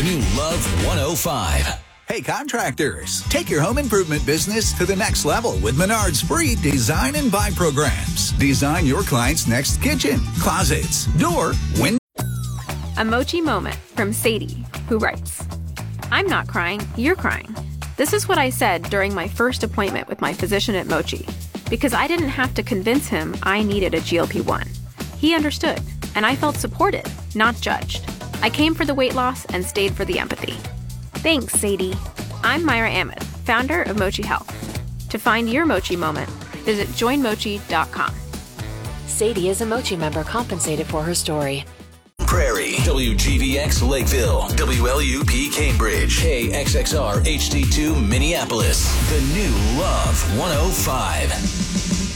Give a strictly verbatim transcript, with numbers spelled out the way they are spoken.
The new Love one oh five. Hey, contractors, take your home improvement business to the next level with Menard's free design and buy programs. Design your client's next kitchen, closets, door, window. A Mochi moment from Sadie, who writes, I'm not crying, you're crying. This is what I said during my first appointment with my physician at Mochi, because I didn't have to convince him I needed a G L P one. He understood, and I felt supported, not judged. I came for the weight loss and stayed for the empathy. Thanks, Sadie. I'm Myra Ahmed, founder of Mochi Health. To find your Mochi moment, visit join mochi dot com. Sadie is a Mochi member compensated for her story. Prairie, W G V X Lakeville, W L U P Cambridge, K X X R H D two Minneapolis. The new Love one oh five.